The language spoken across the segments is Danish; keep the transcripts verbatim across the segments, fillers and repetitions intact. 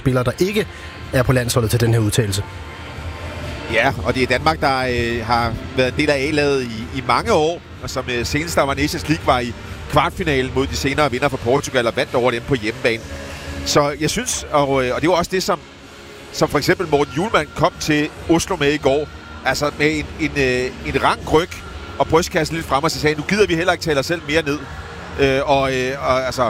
spillere, der ikke er på landsholdet til den her udtalelse. Ja, og det er Danmark, der øh, har været en del af A-laget i, i mange år, og som øh, senest der var Nations League var i kvartfinalen mod de senere vinder fra Portugal og vandt over dem på hjemmebane. Så jeg synes, og, øh, og det var også det, som, som for eksempel Morten Hjulmand kom til Oslo med i går, altså med en, en, øh, en rank ryg og brystkasse lidt frem, og så sagde, nu gider vi heller ikke tale os selv mere ned. Øh, og, øh, og altså,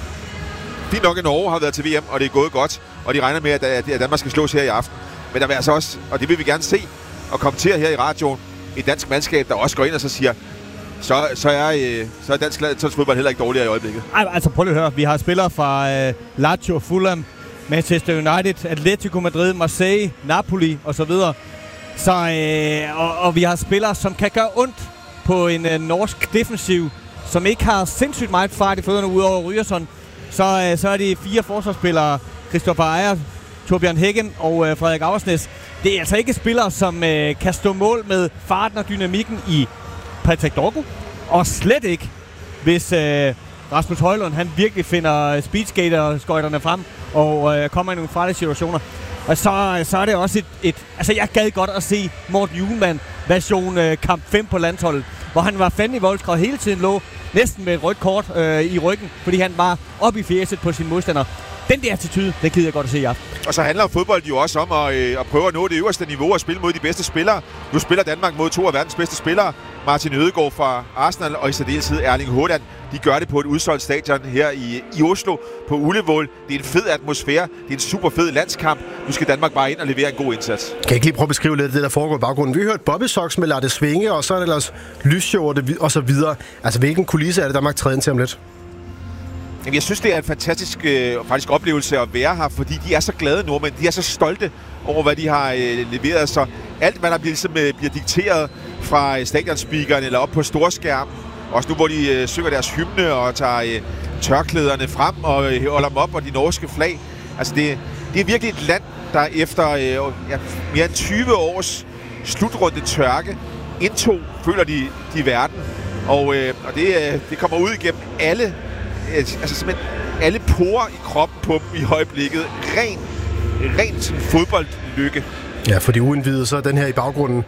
fint nok, at Norge har været til V M, og det er gået godt, og de regner med, at, at Danmark skal slås her i aften. Men der vil altså også, og det vil vi gerne se, og kommentere her i radioen, et dansk mandskab, der også går ind og så siger, så, så, er, øh, så er dansk landsholdsfodbold heller ikke dårligere i øjeblikket. Ej, altså prøv lige at høre, vi har spillere fra øh, Lazio, Fulham, Manchester United, Atletico Madrid, Marseille, Napoli osv. Så, øh, og, og vi har spillere, som kan gøre ondt på en øh, norsk defensiv, som ikke har sindssygt meget fart i fødderne ud over Ryerson. Så, øh, så er de fire forsvarsspillere, Christopher Ejer, Torbjørn Heggen og øh, Frederik Auersnæs. Det er altså ikke spillere, som øh, kan stå mål med farten og dynamikken i Patrick Dorgo. Og slet ikke, hvis øh, Rasmus Højlund han virkelig finder speedskater-skøjterne frem og øh, kommer i nogle farlige situationer. Og så, så er det også et, et... Altså, jeg gad godt at se Morten Hjulmand version øh, kamp fem på landsholdet, hvor han var fandme i voldskred hele tiden, lå næsten med et rødt kort øh, i ryggen, fordi han var oppe i fjeset på sin modstander. Den der attitude, det gider jeg godt at se i aften. Og så handler fodbold jo også om at, øh, at prøve at nå det øverste niveau og spille mod de bedste spillere. Nu spiller Danmark mod to af verdens bedste spillere. Martin Ødegaard fra Arsenal og i særdeleshed Erling Haaland. De gør det på et udsolgt stadion her i, i Oslo på Ullevål. Det er en fed atmosfære. Det er en super fed landskamp. Nu skal Danmark bare ind og levere en god indsats. Kan jeg ikke lige prøve at beskrive lidt af det, der foregår i baggrunden? Vi har hørt Bobby Sox med Lad det svinge, og så er det ellers lysshow og så videre. Altså, hvilken kulisse er det, Danmark træder ind til om lidt? Jamen, jeg synes, det er en fantastisk øh, faktisk oplevelse at være her, fordi de er så glade nordmænd. De er så stolte over, hvad de har øh, leveret. Så alt, hvad der bliver, ligesom, øh, bliver dikteret fra øh, stadionspeakeren eller op på storskærmen, også nu, hvor de øh, synger deres hymne og tager øh, tørklæderne frem og øh, holder dem op, og de norske flag. Altså, det, det er virkelig et land, der efter øh, ja, mere end tyve års slutrunde tørke indtog, føler de, de verden. Og, øh, og det, øh, det kommer ud igennem alle altså simpelthen alle porer i kroppen på dem i øjeblikket. Ren, ren sådan fodboldlykke. Ja, for de uindvidede, så er den her i baggrunden.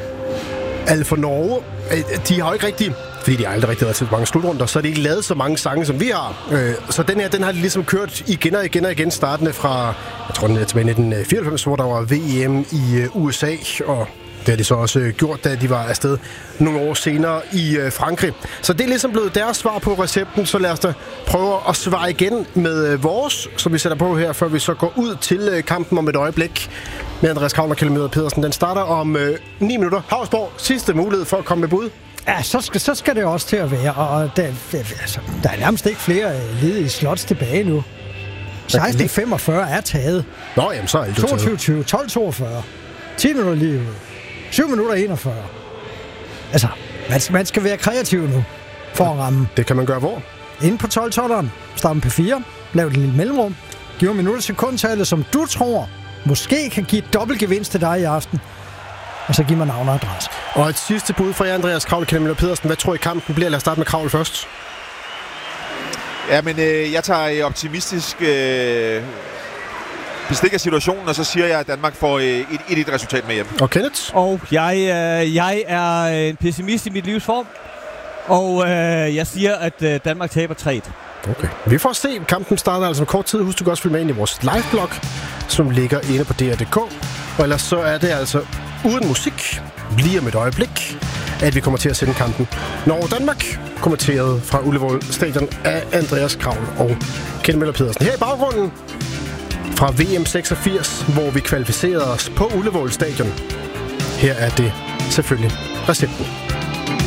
Alt for Norge, de har jo ikke rigtig, fordi de har aldrig rigtig været til mange slutrunder, så har de ikke lavet så mange sange, som vi har. Så den her, den har de ligesom kørt igen og igen og igen, startende fra, jeg tror, den er tilbage i nitten fireoghalvfems, hvor der var V M i U S A, og det har de så også gjort, da de var afsted nogle år senere i Frankrig. Så det er ligesom blevet deres svar på recepten, så lad os da prøve at svare igen med vores, som vi sætter på her, før vi så går ud til kampen om et øjeblik med Andreas Kravl og Kjeld Møller Pedersen. Den starter om øh, ni minutter. Havsborg, sidste mulighed for at komme med bud. Ja, så skal, så skal det også til at være, og der, altså, der er nærmest ikke flere ledige slots tilbage nu. seksten femogfyrre er taget. Nå, jamen så er alt det toogtyve tyve, tolv toogfyrre, ti minutter lige ud. syv minutter enogfyrre. Altså, man, man skal være kreativ nu for ja, at ramme. Det kan man gøre hvor? Inde på tolv tolveren, start med P fire, lav et lille mellemrum, giv minutter sekundtallet, som du tror måske kan give et dobbelt gevinst til dig i aften. Og så giv mig navn og adresse. Og et sidste bud fra jer, Andreas Kravl, Kjeld Møller Pedersen. Hvad tror I kampen bliver? Lad os starte med Kravl først. Ja, men øh, jeg tager optimistisk øh, bestik af situationen, og så siger jeg, at Danmark får øh, et et resultat med hjem. Og Kenneth? Og jeg, øh, jeg er en pessimist i mit livs form, og øh, jeg siger, at øh, Danmark taber tre et. Okay. Vi får se. Kampen starter altså om kort tid. Husk, du kan også følge med ind i vores liveblog, som ligger inde på D R punktum d k. Og ellers så er det altså uden musik, lige om et øjeblik, at vi kommer til at sende kampen Norge-Danmark, kommenteret fra Ullevål Stadion af Andreas Kravl og Kjeld Møller Pedersen. Her i baggrunden fra V M seksogfirs, hvor vi kvalificerede os på Ullevål Stadion. Her er det selvfølgelig recepten.